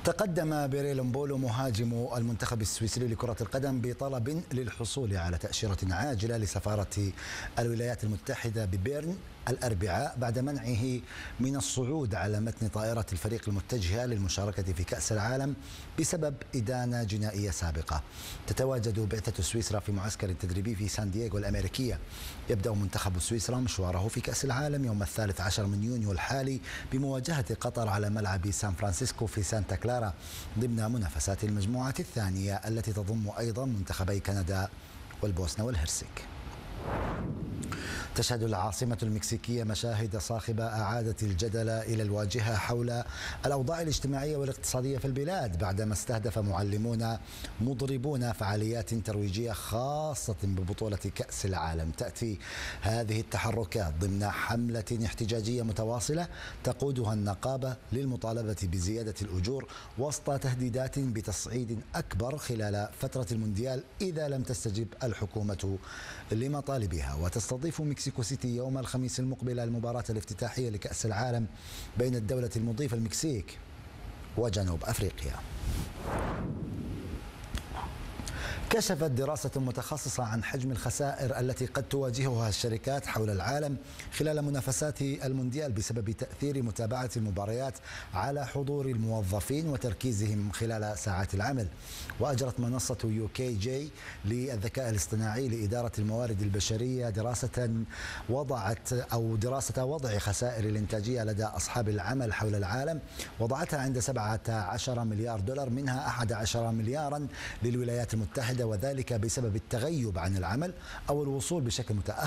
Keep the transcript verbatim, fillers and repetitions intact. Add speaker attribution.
Speaker 1: تقدم بيريل مبولو مهاجم المنتخب السويسري لكرة القدم بطلب للحصول على تأشيرة عاجلة لسفارة الولايات المتحدة ببيرن الأربعاء بعد منعه من الصعود على متن طائرة الفريق المتجهة للمشاركة في كأس العالم بسبب إدانة جنائية سابقة. تتواجد بعثة سويسرا في معسكر تدريبي في سان دييغو الأمريكية. يبدأ منتخب سويسرا مشواره في كأس العالم يوم الثالث عشر من يونيو الحالي بمواجهة قطر على ملعب سان فرانسيسكو في سانتا كلارا ضمن منافسات المجموعة الثانية التي تضم أيضا منتخبي كندا والبوسنة والهرسك. تشهد العاصمة المكسيكية مشاهد صاخبة أعادت الجدل إلى الواجهة حول الأوضاع الاجتماعية والاقتصادية في البلاد بعدما استهدف معلمون مضربون فعاليات ترويجية خاصة ببطولة كأس العالم. تأتي هذه التحركات ضمن حملة احتجاجية متواصلة تقودها النقابة للمطالبة بزيادة الأجور وسط تهديدات بتصعيد أكبر خلال فترة المونديال إذا لم تستجب الحكومة لمطالبها. وتستضيف مكسيكو سيتي يوم الخميس المقبل المباراة الافتتاحية لكأس العالم بين الدولة المضيفة المكسيك وجنوب أفريقيا. كشفت دراسة متخصصة عن حجم الخسائر التي قد تواجهها الشركات حول العالم خلال منافسات المونديال بسبب تأثير متابعة المباريات على حضور الموظفين وتركيزهم خلال ساعات العمل. وأجرت منصة يو كي جي للذكاء الاصطناعي لإدارة الموارد البشرية دراسة وضعت أو دراسة وضع خسائر الإنتاجية لدى أصحاب العمل حول العالم، وضعتها عند سبعة عشر مليار دولار، منها أحد عشر مليارا للولايات المتحدة، وذلك بسبب التغيب عن العمل أو الوصول بشكل متأخر